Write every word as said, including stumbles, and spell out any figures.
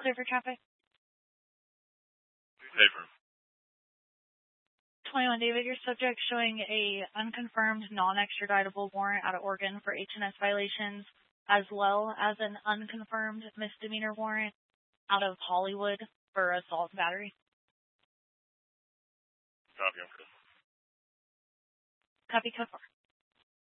clear for traffic. Paper. twenty-one David, your subject showing a unconfirmed non-extraditable warrant out of Oregon for H and S violations, as well as an unconfirmed misdemeanor warrant out of Hollywood for assault and battery. Copy. Copy, code four.